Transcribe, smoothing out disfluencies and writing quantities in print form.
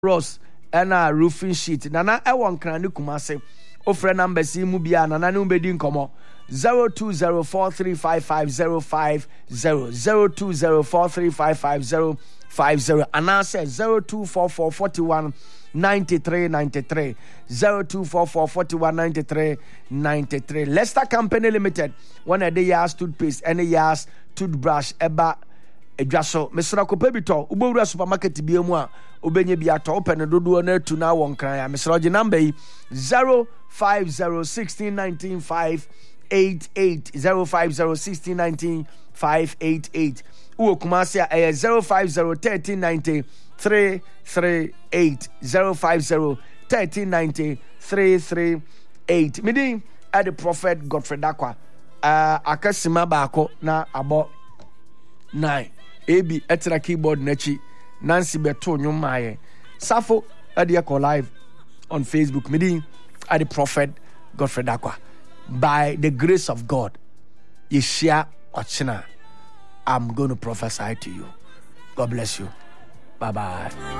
Ross and a roofing sheet. Nana Ewan Krani Kumase. Offer number C Mubia Nana Numbedin Como 0204355050 0204355050 and I said 0244419393 0244419393. Leicester Company Limited. One a day yas toothpaste and a yas toothbrush eba edwaso mesra kopebito ubowura supermarket biemu obenye biato open dodo na tu na won kran ya mesra oje number 0501699588 0501699588 uwo kumasi ya 0501390 338 0501390 338 midi at the Prophet Godfrey Dakwa akasima baako na abo 9 AB etra keyboard nachi Nancy Beto nyumaye Safo Adiako live on Facebook midi at the Prophet Godfrey Dakwa. By the grace of God, Yeshia Ochina, I'm going to prophesy to you. God bless you. Bye-bye.